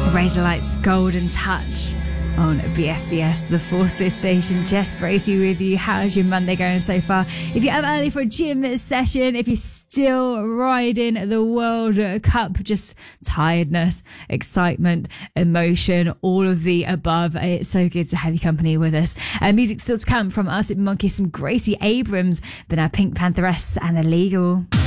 Razorlight's Golden Touch on BFBS, the Forces station. Jess Bracey with you. How's your Monday going so far? If you're up early for a gym session, if you're still riding the World Cup, just tiredness, excitement, emotion, all of the above. It's so good to have you company with us. Music still to come from us at Monkeys, some Gracie Abrams, but now Pink Pantheress and Illegal.